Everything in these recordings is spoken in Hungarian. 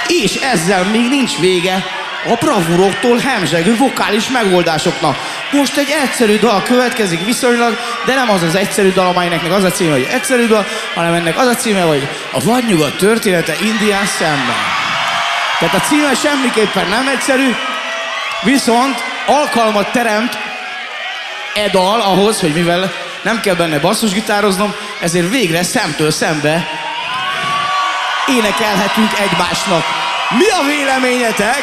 És ezzel még nincs vége a bravúroktól hemzsegő vokális megoldásoknak. Most egy egyszerű dal következik viszonylag, de nem az az egyszerű dal, amelynek az a címe, hogy egyszerű dal, hanem ennek az a címe, hogy a vadnyugat története Indián szemben. Tehát a címe semmiképpen nem egyszerű, viszont alkalmat teremt e dal ahhoz, hogy mivel nem kell benne basszusgitároznom, ezért végre szemtől szembe énekelhetünk egymásnak. Mi a véleményetek?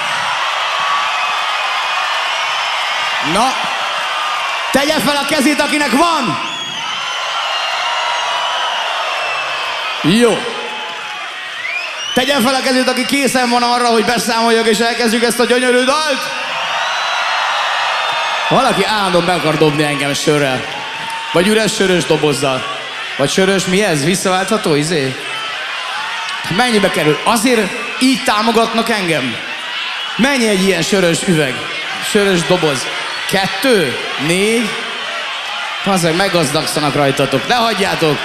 Na, tegye fel a kezét, akinek van! Jó. Tegye fel a kezét, aki készen van arra, hogy beszámoljak és elkezdjük ezt a gyönyörű dalt. Valaki állandóan be akar dobni engem sörrel. Vagy üres sörös dobozzal. Vagy sörös, mi ez? Visszaváltható, izé? Mennyibe kerül? Azért így támogatnak engem? Mennyi egy ilyen sörös üveg? Sörös doboz? 2, 4? Azért meggazdagszanak rajtatok. Ne hagyjátok!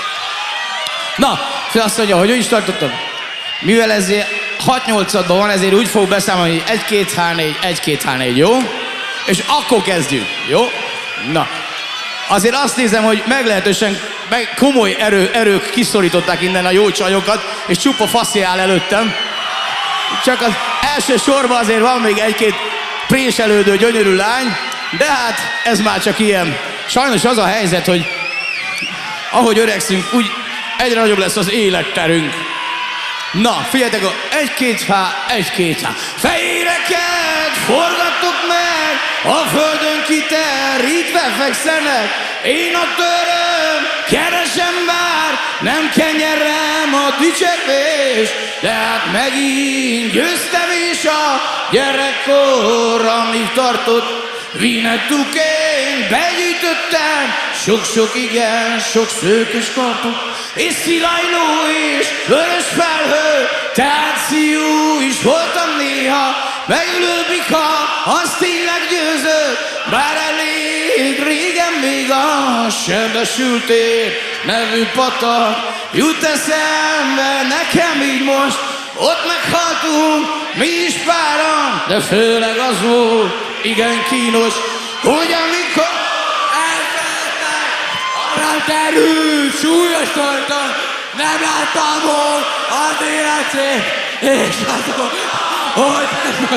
Na, azt mondja, hogy ő is tartottam. Mivel ezért 6-8-adban van, ezért úgy fog beszámolni, hogy 1-2-3-4, 1-2-3-4, jó? És akkor kezdjük, jó? Na, azért azt nézem, hogy meglehetősen komoly erők kiszorították innen a jó csajokat, és csupa faszi áll előttem. Csak az első sorban azért van még egy-két préselődő gyönyörű lány, de hát ez már csak ilyen. Sajnos az a helyzet, hogy ahogy öregszünk, úgy egyre nagyobb lesz az életterünk. Na, figyeljetek, 1-2-H, 1-2-H. Fejéreket forgattuk meg, a földön kiterítve fekszenek. Én a töröm, keresem bár, nem kenyerem a dicsekvés, de hát megint győztem is a gyerekkor, amíg tartott. Vinettukén begyűjtöttem sok-sok igen, sok szőkös kartot, és szilajló és vörös felhő, tehát szíjú is voltam néha, megülő bika, az tényleg győzött, bár elég régen még a Sebesültér nevű patak jut eszembe nekem így most, ott meghaltunk mi is páran, de főleg az volt igen kínos, hogy amikor elfeledtek, arra terült, súlyos tartan, nem láttam volna az életét, és azon, hogy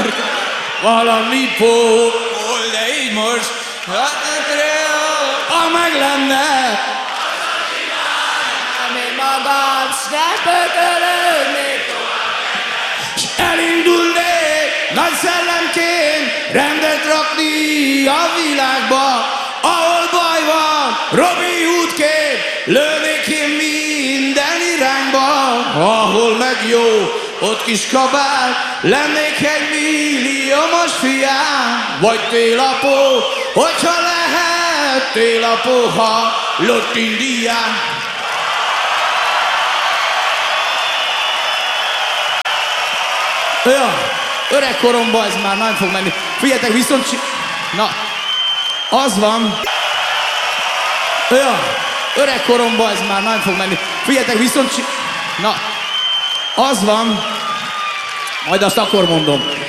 valami pól, de így most, ha meg lenne, én magam, s ne pökölődnék tovább, s elindulnék nagy szellemként rendet rakni a világba, ahol baj van, Robin Hoodként lőnék én minden irányba, ahol meg jó, ott kis kabát, lennék egy milliómos fiám, vagy télapó, hogyha lehet télapó, ha lott Indián. Ja, öregkoromban ez már nem fog menni. Figyeljetek, viszont... Na, az van... Ja, öregkoromban ez már nem fog menni. Figyeljetek, viszont... Na, az van... Majd azt akkor mondom.